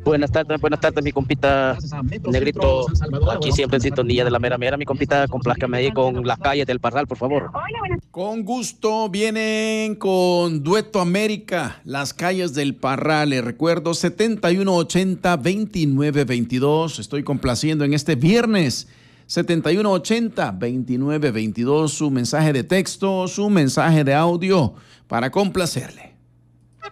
Buenas tardes, mi compita Negrito, aquí siempre en sintonía de la mera mera, mi compita, complázcame ahí con Las Calles del Parral, por favor. Con gusto vienen con Dueto América, Las Calles del Parral. Les recuerdo 7180-2922. Estoy complaciendo en este viernes 7180-2922 su mensaje de texto, su mensaje de audio para complacerle.